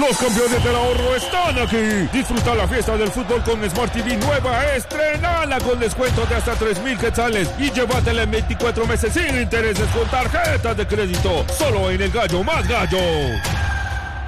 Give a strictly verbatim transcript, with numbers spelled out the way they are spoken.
Los campeones del ahorro están aquí. Disfruta la fiesta del fútbol con Smart T V nueva. Estrenala con descuento de hasta tres mil quetzales y llévatela en veinticuatro meses sin intereses con tarjetas de crédito. Solo en El Gallo Más Gallo.